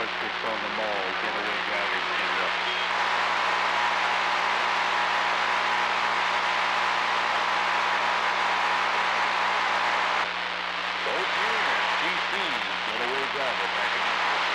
Power 6 on the mall. Getaway driver picked up. Both units, DC, getaway driver back in